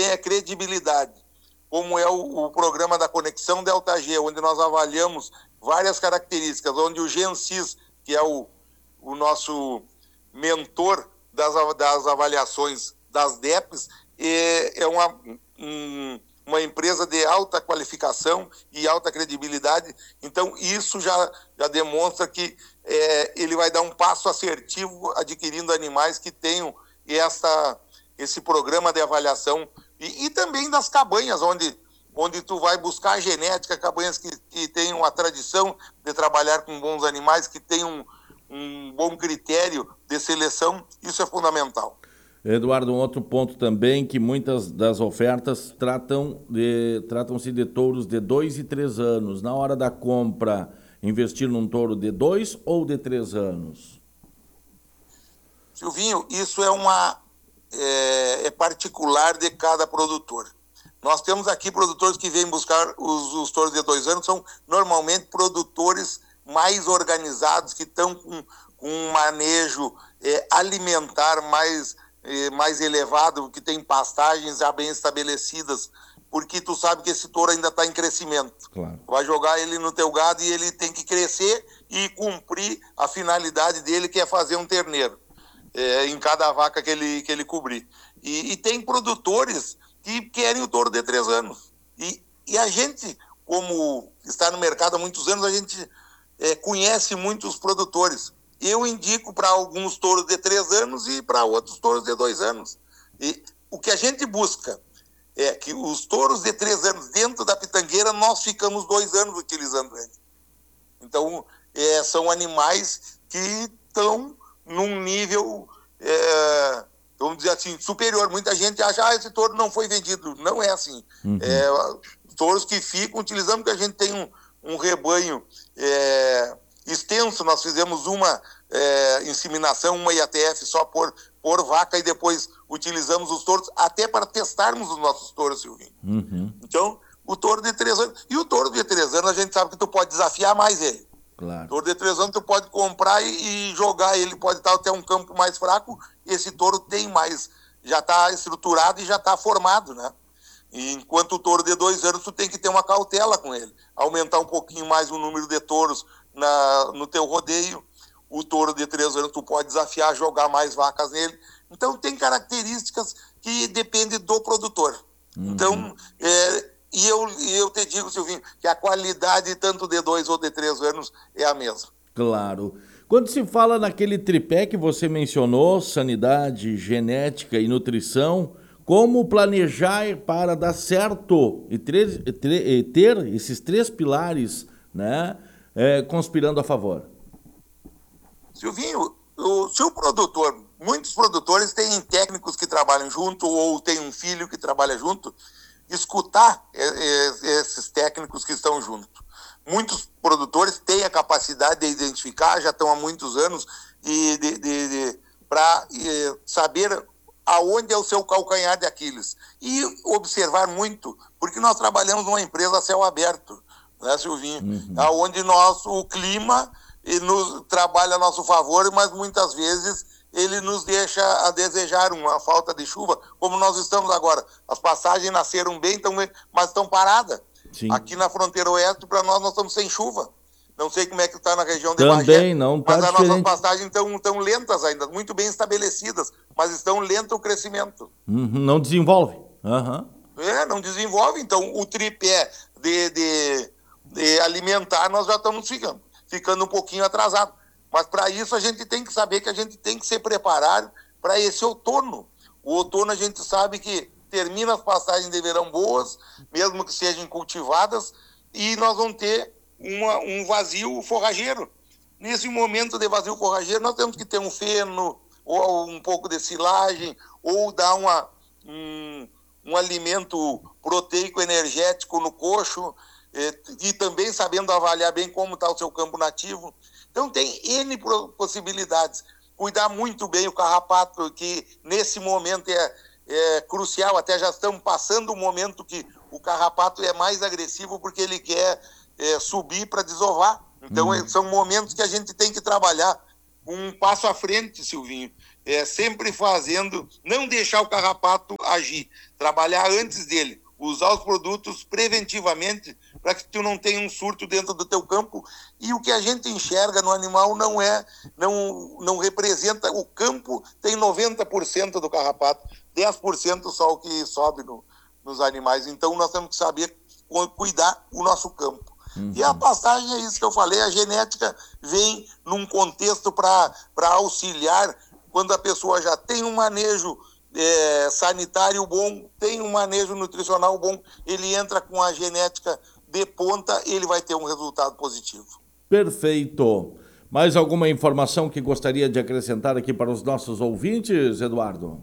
tem a credibilidade, como é o programa da Conexão Delta G, onde nós avaliamos várias características, onde o GenSys, que é o nosso mentor das avaliações das DEPs, é uma empresa de alta qualificação e alta credibilidade. Então, isso já demonstra que ele vai dar um passo assertivo adquirindo animais que tenham esse programa de avaliação. E também das cabanhas, onde tu vai buscar genética, cabanhas que tenham a tradição de trabalhar com bons animais, que tenham um bom critério de seleção. Isso é fundamental. Eduardo, um outro ponto também, que muitas das ofertas tratam-se de touros de 2 e 3 anos. Na hora da compra, investir num touro de 2 ou de 3 anos? Silvinho, isso é particular de cada produtor. Nós temos aqui produtores que vêm buscar os touros de 2 anos, são normalmente produtores mais organizados, que estão com um manejo alimentar mais elevado, que tem pastagens já bem estabelecidas, porque tu sabe que esse touro ainda está em crescimento. Claro. Vai jogar ele no teu gado e ele tem que crescer e cumprir a finalidade dele, que é fazer um terneiro em cada vaca que ele cobrir. E tem produtores que querem o touro de 3 anos. E a gente, como está no mercado há muitos anos, a gente conhece muitos produtores. Eu indico para alguns touros de 3 anos e para outros touros de 2 anos. E o que a gente busca é que os touros de 3 anos dentro da pitangueira, nós ficamos 2 anos utilizando ele. Então, são animais que estão num nível, vamos dizer assim, superior. Muita gente acha, esse touro não foi vendido. Não é assim. Uhum. Touros que ficam utilizando, porque a gente tem um rebanho extenso. Nós fizemos uma inseminação, uma IATF só por vaca, e depois utilizamos os touros até para testarmos os nossos touros, Silvinho. Uhum. Então, o touro de 3 anos. E o touro de 3 anos, a gente sabe que tu pode desafiar mais ele. Claro. O touro de 3 anos, tu pode comprar e jogar ele, pode estar até um campo mais fraco. Esse touro tem mais, já está estruturado e já está formado, né? E enquanto o touro de 2 anos, tu tem que ter uma cautela com ele. Aumentar um pouquinho mais o número de touros no teu rodeio. O touro de 3 anos, tu pode desafiar, jogar mais vacas nele. Então, tem características que dependem do produtor. Uhum. Então, e eu te digo, Silvinho, que a qualidade tanto de 2 ou de 3 anos é a mesma. Claro. Quando se fala naquele tripé que você mencionou, sanidade, genética e nutrição, como planejar para dar certo e ter esses 3 pilares, né, conspirando a favor? Silvinho, se o produtor, muitos produtores têm técnicos que trabalham junto ou tem um filho que trabalha junto, escutar esses técnicos que estão junto. Muitos produtores têm a capacidade de identificar, já estão há muitos anos, para saber aonde é o seu calcanhar de Aquiles. E observar muito, porque nós trabalhamos numa empresa a céu aberto, né, Silvinho? Uhum. Onde o clima trabalha a nosso favor, mas muitas vezes ele nos deixa a desejar uma falta de chuva, como nós estamos agora. As passagens nasceram bem, mas estão paradas. Sim. Aqui na fronteira oeste, para nós estamos sem chuva. Não sei como é que está na região de Também Bagé, não tá mas as diferente. nossas passagens estão lentas ainda, muito bem estabelecidas, mas estão lento o crescimento. Uhum, não desenvolve. Uhum. Não desenvolve. Então, o tripé de alimentar, nós já estamos ficando um pouquinho atrasado. Mas para isso a gente tem que saber que a gente tem que se preparar para esse outono. O outono a gente sabe que termina as passagens de verão boas, mesmo que sejam cultivadas, e nós vamos ter um vazio forrageiro. Nesse momento de vazio forrageiro, nós temos que ter um feno, ou um pouco de silagem, ou dar um alimento proteico energético no coxo, e também sabendo avaliar bem como está o seu campo nativo. Então tem N possibilidades. Cuidar muito bem o carrapato, que nesse momento é crucial. Até já estamos passando o momento que o carrapato é mais agressivo, porque ele quer subir para desovar. Então são momentos que a gente tem que trabalhar um passo à frente, Silvinho. Sempre fazendo, não deixar o carrapato agir, trabalhar antes dele, usar os produtos preventivamente para que tu não tenha um surto dentro do teu campo. E o que a gente enxerga no animal não representa. O campo tem 90% do carrapato, 10% só o que sobe nos animais. Então nós temos que saber cuidar o nosso campo. E a pastagem é isso que eu falei, a genética vem num contexto para auxiliar quando a pessoa já tem um manejo sanitário bom, tem um manejo nutricional bom, ele entra com a genética de ponta, ele vai ter um resultado positivo. Perfeito. Mais alguma informação que gostaria de acrescentar aqui para os nossos ouvintes, Eduardo?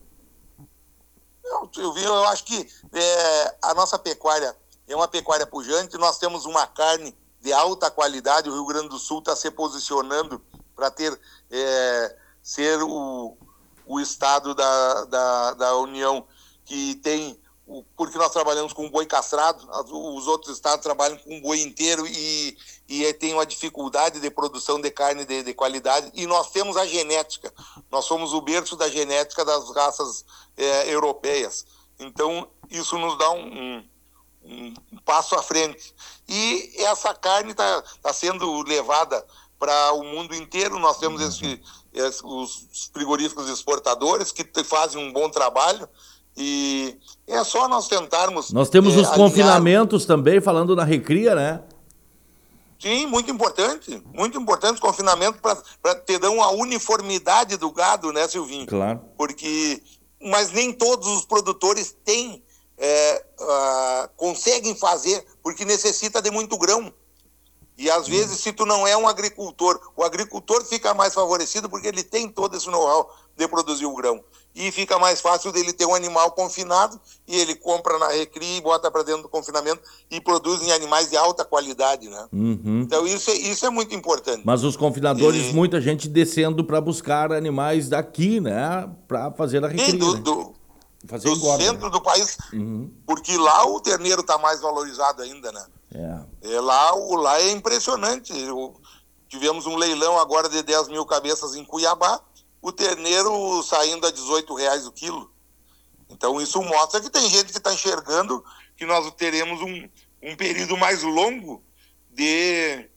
Eu acho que a nossa pecuária é uma pecuária pujante, nós temos uma carne de alta qualidade, o Rio Grande do Sul está se posicionando para ser o estado da União que tem, porque nós trabalhamos com boi castrado, os outros estados trabalham com boi inteiro e tem uma dificuldade de produção de carne de qualidade, e nós temos a genética, nós somos o berço da genética das raças europeias, então isso nos dá um passo à frente. E essa carne está sendo levada para o mundo inteiro. Nós temos os frigoríficos exportadores que fazem um bom trabalho e é só nós tentarmos... Nós temos os confinamentos também, falando na recria, né? Sim, muito importante os confinamentos para ter uma uniformidade do gado, né, Silvinho? Claro. Mas nem todos os produtores têm conseguem fazer, porque necessita de muito grão. E às vezes, se tu não é um agricultor, o agricultor fica mais favorecido porque ele tem todo esse know-how de produzir o grão. E fica mais fácil dele ter um animal confinado e ele compra na recria e bota para dentro do confinamento e produz em animais de alta qualidade, né? Então isso é muito importante. Mas os confinadores, muita gente descendo para buscar animais daqui, né? Para fazer a recria. Do centro do país, porque lá o terneiro está mais valorizado ainda, né? Lá é impressionante. Tivemos um leilão agora de 10 mil cabeças em Cuiabá, o terneiro saindo a R$18 o quilo. Então isso mostra que tem gente que está enxergando que nós teremos um período mais longo de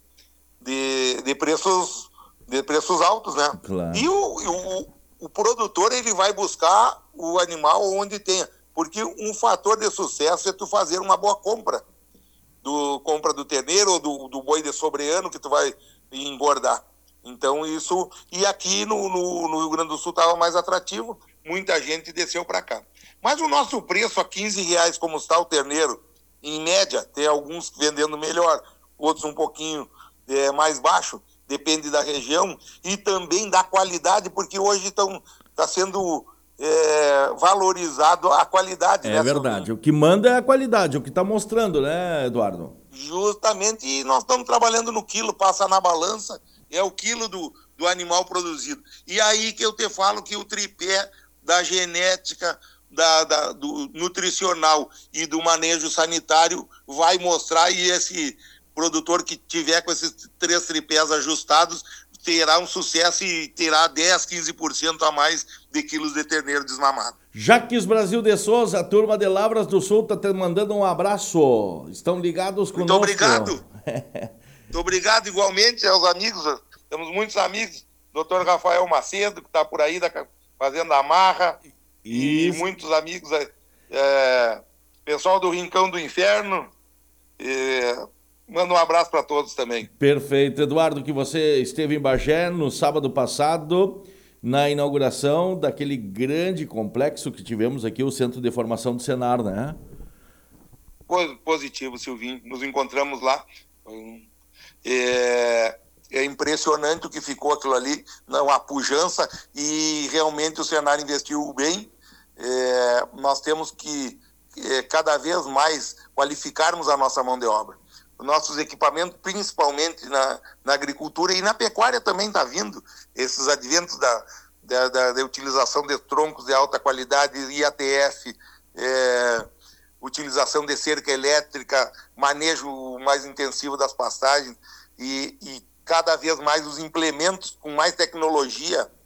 preços altos, né? Claro. E o produtor, ele vai buscar o animal onde tenha, porque um fator de sucesso é tu fazer uma boa compra do terneiro ou do boi de sobreano que tu vai engordar. Então isso, e aqui no Rio Grande do Sul estava mais atrativo, muita gente desceu para cá. Mas o nosso preço a R$15, como está o terneiro, em média, tem alguns vendendo melhor, outros um pouquinho mais baixo, depende da região e também da qualidade, porque hoje está sendo valorizado a qualidade. É verdade, o que manda é a qualidade, o que está mostrando, né, Eduardo? Justamente, e nós estamos trabalhando no quilo, passa na balança, é o quilo do animal produzido. E aí que eu te falo que o tripé da genética, do nutricional e do manejo sanitário vai mostrar, e esse produtor que tiver com esses 3 tripés ajustados terá um sucesso e terá 10, 15% a mais de quilos de terneiro desmamado. Jaques Brasil de Souza, a turma de Lavras do Sul está te mandando um abraço. Estão ligados conosco. Muito obrigado. Muito obrigado igualmente aos amigos. Temos muitos amigos. Dr. Rafael Macedo, que está por aí fazendo a marra. E muitos amigos. Pessoal do Rincão do Inferno. Manda um abraço para todos também. Perfeito. Eduardo, que você esteve em Bagé no sábado passado, na inauguração daquele grande complexo que tivemos aqui, o Centro de Formação do Senar, né? Positivo, Silvinho. Nos encontramos lá. É impressionante o que ficou aquilo ali, uma pujança, e realmente o Senar investiu bem. Nós temos que cada vez mais qualificarmos a nossa mão de obra. Nossos equipamentos, principalmente na agricultura e na pecuária também está vindo, esses adventos da utilização de troncos de alta qualidade, IATF, utilização de cerca elétrica, manejo mais intensivo das pastagens e cada vez mais os implementos com mais tecnologia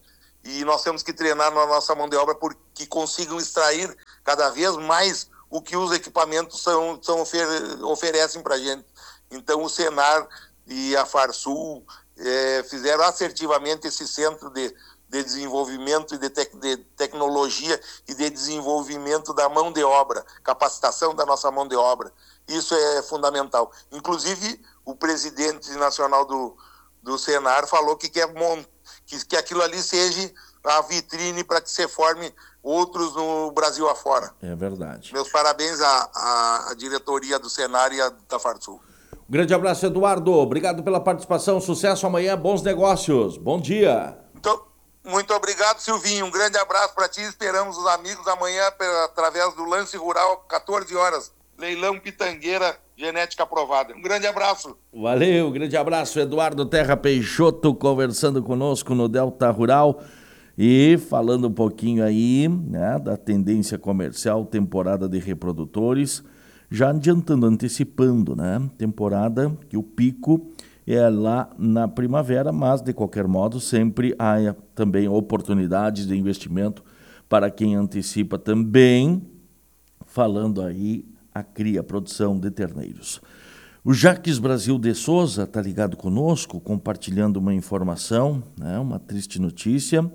e nós temos que treinar na nossa mão de obra porque consigam extrair cada vez mais o que os equipamentos oferecem para a gente. Então, o Senar e a Farsul fizeram assertivamente esse centro de desenvolvimento e de tecnologia e de desenvolvimento da mão de obra, capacitação da nossa mão de obra. Isso é fundamental. Inclusive, o presidente nacional do Senar falou que quer que aquilo ali seja a vitrine para que se forme outros no Brasil afora. É verdade. Meus parabéns à diretoria do Senar e da Farsul. Grande abraço, Eduardo. Obrigado pela participação. Sucesso amanhã. Bons negócios. Bom dia. Muito obrigado, Silvinho. Um grande abraço para ti. Esperamos os amigos amanhã através do Lance Rural, 14 horas. Leilão Pitangueira, genética aprovada. Um grande abraço. Valeu, grande abraço. Eduardo Terra Peixoto conversando conosco no Delta Rural e falando um pouquinho aí, né, da tendência comercial, temporada de reprodutores, já adiantando, antecipando, né? Temporada que o pico é lá na primavera, mas de qualquer modo sempre há também oportunidades de investimento para quem antecipa também, falando aí a cria, a produção de terneiros. O Jaques Brasil de Souza está ligado conosco, compartilhando uma informação, né, uma triste notícia.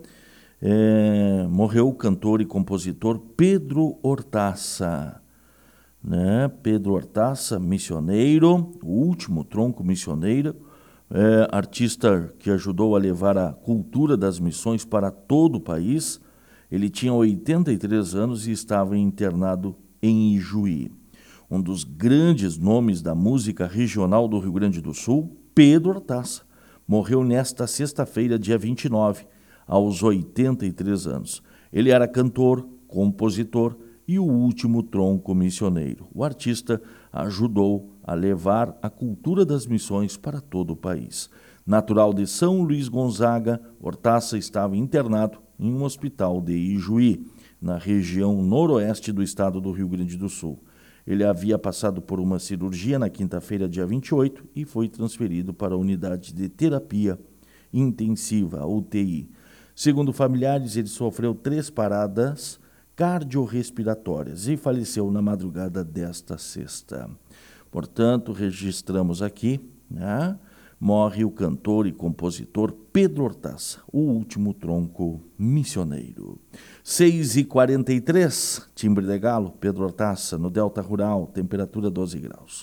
Morreu o cantor e compositor Pedro Hortaça. Né? Pedro Hortaça, missioneiro, o último tronco missioneiro, artista que ajudou a levar a cultura das missões para todo o país. Ele tinha 83 anos e estava internado em Ijuí. Um dos grandes nomes da música regional do Rio Grande do Sul, Pedro Hortaça, morreu nesta sexta-feira, dia 29, aos 83 anos. Ele era cantor, compositor e o último tronco missioneiro. O artista ajudou a levar a cultura das missões para todo o país. Natural de São Luís Gonzaga, Hortaça estava internado em um hospital de Ijuí, na região noroeste do estado do Rio Grande do Sul. Ele havia passado por uma cirurgia na quinta-feira, dia 28, e foi transferido para a unidade de terapia intensiva, UTI. Segundo familiares, ele sofreu 3 paradas cardiorrespiratórias e faleceu na madrugada desta sexta. Portanto, registramos aqui, né? Morre o cantor e compositor Pedro Hortaça, o último tronco missioneiro. 6h43, timbre de galo, Pedro Hortaça, no Delta Rural, temperatura 12 graus.